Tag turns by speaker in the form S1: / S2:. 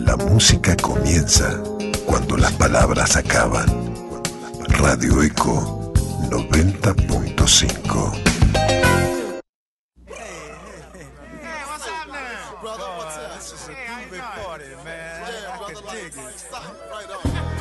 S1: La música comienza cuando las palabras acaban. Radio Eco 90.5.
S2: Brother, what's up? This is a groovy party, man. I can dig it. Stop right on.